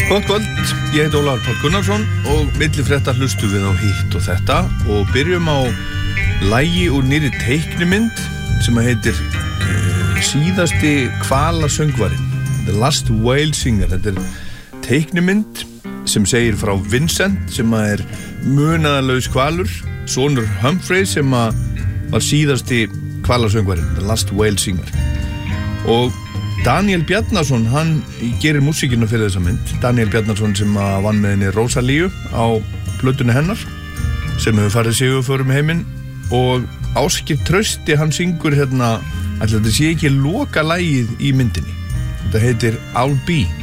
Gott kvöld, ég heiti Ólafur Páll Gunnarsson og milli frétta hlustum við á hitt og þetta og byrjum á lagi úr nýrri teiknimynd sem heitir síðasti hvalasöngvarinn, The Last Whale Singer. Þetta teiknimynd sem segir frá Vincent sem er munaðarlaus hvalur, sonur Humphrey sem var síðasti hvalasöngvarinn, The Last Whale Singer. Og Daniel Bjarnason, hann gerir músíkina fyrir þessa mynd. Daniel Bjarnason sem vann með henni Rosalíu á plötunni hennar sem hefur farið sigurförum heiminn og Ásgeir Trausti, hann syngur hérna, ætli þetta sé ekki loka lagið í myndinni. Þetta heitir I'll Be.